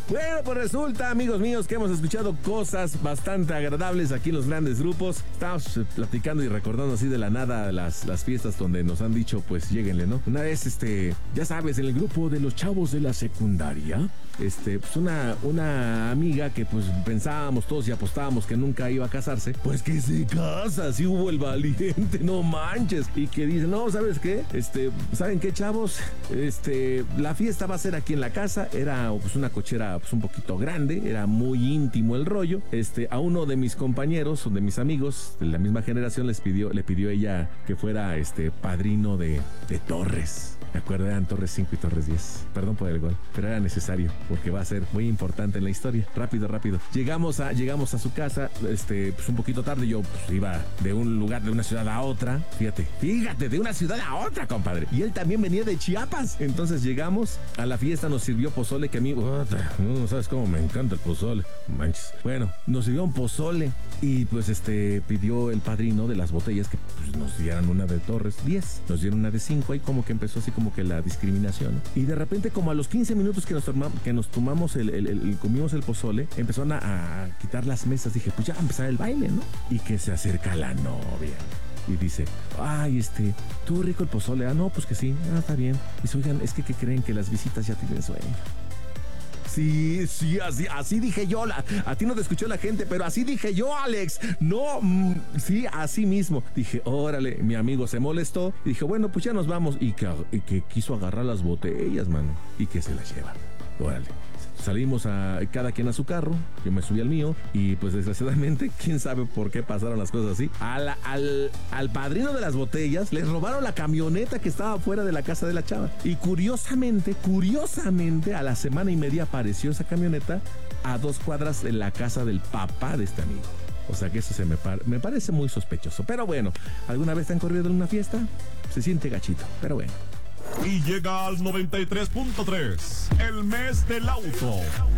Bueno, pues resulta, amigos míos, que hemos escuchado cosas bastante agradables aquí en los grandes grupos. Estamos platicando y recordando así de la nada las fiestas donde nos han dicho, pues lléguenle, ¿no? Una vez, ya sabes, en el grupo de los chavos de la secundaria, pues una amiga que pues pensábamos todos y apostábamos que nunca iba a casarse, pues que se casa, sí hubo el valiente, no manches, y que dice, no, ¿sabes qué? ¿Saben qué, chavos? La fiesta va a ser aquí en la casa. Era pues una cochera pues un poquito grande, era muy íntimo el rollo. A uno de mis compañeros o de mis amigos de la misma generación le pidió ella que fuera padrino de Torres. Me acuerdo, eran Torres 5 y Torres 10. Perdón por el gol, pero era necesario porque va a ser muy importante en la historia. Rápido. Llegamos a su casa, pues un poquito tarde. Yo pues iba de un lugar, de una ciudad a otra. Fíjate, de una ciudad a otra, compadre. Y él también venía de Chiapas. Entonces llegamos a la fiesta, nos sirvió pozole, que a mí, no sabes cómo me encanta el pozole. Manches. Bueno, nos sirvió un pozole y pues pidió el padrino de las botellas que pues, nos dieran una de Torres 10, nos dieron una de 5. Ahí como que empezó así como que la discriminación. Y de repente, como a los 15 minutos que nos tomamos comimos el pozole, empezaron a quitar las mesas. Dije, pues ya va a empezar el baile, ¿no? Y que se acerca la novia y dice, ay, ¿tuvo rico el pozole? Ah, no, pues que sí. Ah, está bien. Dice, oigan, es que ¿qué creen? Que las visitas ya tienen sueño. Sí, así dije yo. A ti no te escuchó la gente, pero así dije yo, Alex. No, sí, así mismo. Dije, órale, mi amigo se molestó. Y dije, bueno, pues ya nos vamos. Y que quiso agarrar las botellas, mano. Y que se las lleva. Órale. Salimos cada quien a su carro, yo me subí al mío y pues desgraciadamente, quién sabe por qué pasaron las cosas así. Al padrino de las botellas les robaron la camioneta que estaba fuera de la casa de la chava. Y curiosamente, a la semana y media apareció esa camioneta a 2 cuadras de la casa del papá de este amigo. O sea que eso me parece muy sospechoso. Pero bueno, ¿alguna vez te han corrido en una fiesta? Se siente gachito, pero bueno. Y llega al 93.3, el mes del auto.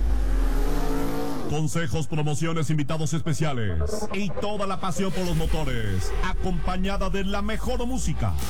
Consejos, promociones, invitados especiales y toda la pasión por los motores, acompañada de la mejor música.